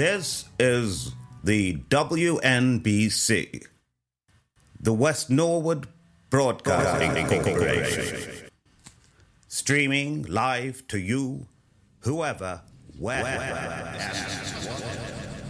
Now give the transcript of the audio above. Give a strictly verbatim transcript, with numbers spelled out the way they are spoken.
This is the W N B C, the West Norwood Broadcasting Corporation, streaming live to you, whoever, wherever.